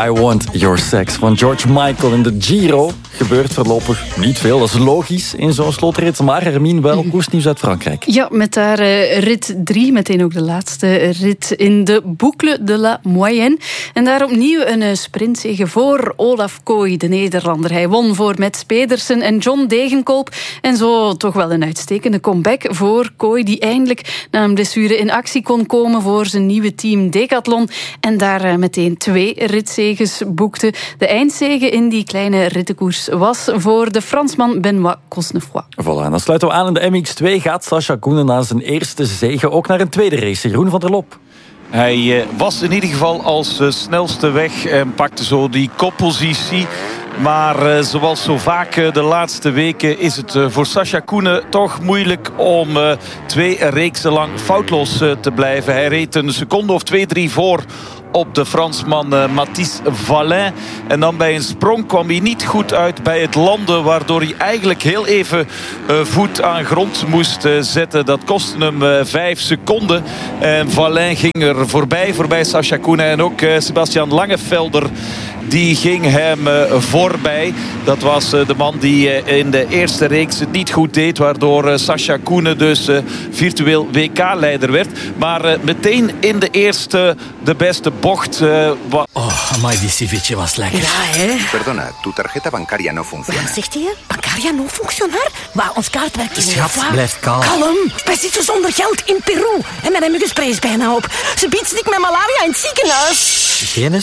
I Want Your Sex van George Michael in de Giro. Gebeurt voorlopig niet veel, dat is logisch in zo'n slotrit. Maar Hermine, wel koersnieuws uit Frankrijk. Ja, met daar rit 3, meteen ook de laatste rit in de Boucle de la Moyenne. En daar opnieuw een sprintzege voor Olaf Kooi, de Nederlander. Hij won voor Mats Pedersen en John Degenkolb. En zo toch wel een uitstekende comeback voor Kooi, die eindelijk na een blessure in actie kon komen voor zijn nieuwe team Decathlon. En daar meteen 2 ritzeges boekte. De eindzege in die kleine rittenkoers was voor de Fransman Benoît Cosnefroid. Voilà, en dan sluiten we aan in de MX2. Gaat Sacha Koenen na zijn eerste zege ook naar een tweede race? Jeroen van der Lop. Hij was in ieder geval als snelste weg en pakte zo die koppositie. Maar zoals zo vaak de laatste weken is het voor Sacha Koenen toch moeilijk om 2 reeksen lang foutloos te blijven. Hij reed een seconde of 2-3 voor op de Fransman Mathis Valin. En dan bij een sprong kwam hij niet goed uit bij het landen, waardoor hij eigenlijk heel even voet aan grond moest zetten. Dat kostte hem 5 seconden. En Valin ging er voorbij Sacha Koenen. En ook Sebastian Langevelder, die ging hem voorbij. Dat was de man die in de eerste reeks het niet goed deed, waardoor Sacha Koenen dus virtueel WK-leider werd. Maar meteen in de eerste, de beste bocht. Amai, die ceviche was lekker. Ja, hè? Perdona, tu tarjeta bancaria no funciona. Wat zegt hij? Bancaria no funcionar? Maar ons kaart werkt niet. Schat, blijf kalm. Kalm. Wij zitten zonder geld in Peru. En mijn muggenspray is bijna op. Ze biedt stik met malaria in het ziekenhuis. Geen